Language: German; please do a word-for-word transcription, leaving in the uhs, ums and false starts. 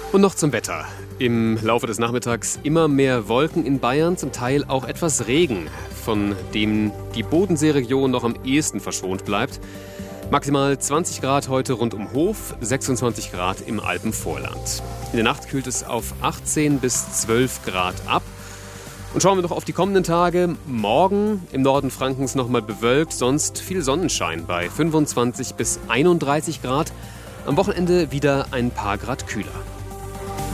Und noch zum Wetter. Im Laufe des Nachmittags immer mehr Wolken in Bayern, zum Teil auch etwas Regen, von dem die Bodenseeregion noch am ehesten verschont bleibt. Maximal zwanzig Grad heute rund um Hof, sechsundzwanzig Grad im Alpenvorland. In der Nacht kühlt es auf achtzehn bis zwölf Grad ab. Und schauen wir noch auf die kommenden Tage. Morgen im Norden Frankens nochmal bewölkt, sonst viel Sonnenschein bei fünfundzwanzig bis einunddreißig Grad. Am Wochenende wieder ein paar Grad kühler.